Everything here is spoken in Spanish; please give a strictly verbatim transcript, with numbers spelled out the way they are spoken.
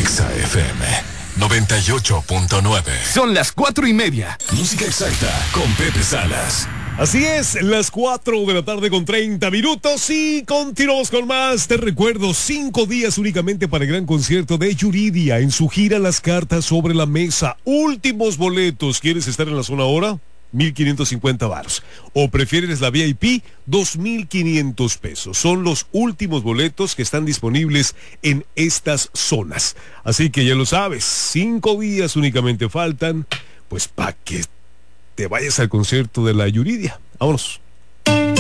Exa F M noventa y ocho punto nueve. Son las cuatro y media. Música exacta con Pepe Salas. Así es, las cuatro de la tarde con treinta minutos y continuamos con más. Te recuerdo, cinco días únicamente para el gran concierto de Yuridia en su gira Las Cartas sobre la Mesa. Últimos boletos. ¿Quieres estar en la zona ahora? mil quinientos cincuenta varos. ¿O prefieres la V I P? dos mil quinientos pesos. Son los últimos boletos que están disponibles en estas zonas. Así que ya lo sabes, cinco días únicamente faltan, pues para que te vayas al concierto de la Yuridia. Vámonos.